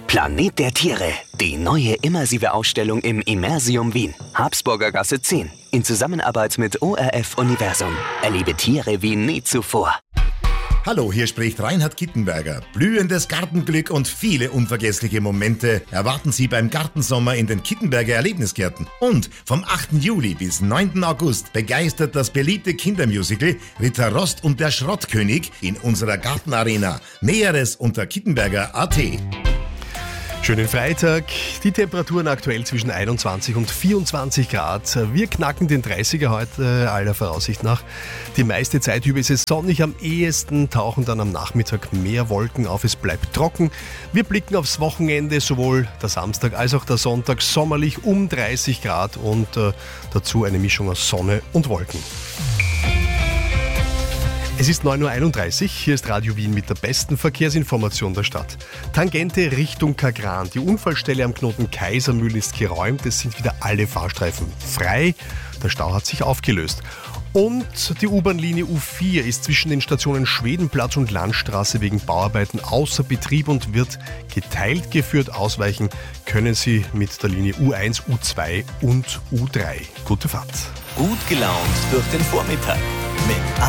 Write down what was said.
Planet der Tiere, die neue immersive Ausstellung im Immersium Wien, Habsburger Gasse 10. In Zusammenarbeit mit ORF Universum. Erlebe Tiere wie nie zuvor. Hallo, hier spricht Reinhard Kittenberger. Blühendes Gartenglück und viele unvergessliche Momente erwarten Sie beim Gartensommer in den Kittenberger Erlebnisgärten. Und vom 8. Juli bis 9. August begeistert das beliebte Kindermusical Ritter Rost und der Schrottkönig in unserer Gartenarena. Näheres unter kittenberger.at. Schönen Freitag. Die Temperaturen aktuell zwischen 21 und 24 Grad. Wir knacken den 30er heute aller Voraussicht nach. Die meiste Zeit über ist es sonnig, am ehesten tauchen dann am Nachmittag mehr Wolken auf. Es bleibt trocken. Wir blicken aufs Wochenende, sowohl der Samstag als auch der Sonntag sommerlich um 30 Grad und dazu eine Mischung aus Sonne und Wolken. Es ist 9.31 Uhr, hier ist Radio Wien mit der besten Verkehrsinformation der Stadt. Tangente Richtung Kagran. Die Unfallstelle am Knoten Kaisermühlen ist geräumt, es sind wieder alle Fahrstreifen frei. Der Stau hat sich aufgelöst. Und die U-Bahn-Linie U4 ist zwischen den Stationen Schwedenplatz und Landstraße wegen Bauarbeiten außer Betrieb und wird geteilt geführt. Ausweichen können Sie mit der Linie U1, U2 und U3. Gute Fahrt. Gut gelaunt durch den Vormittag mit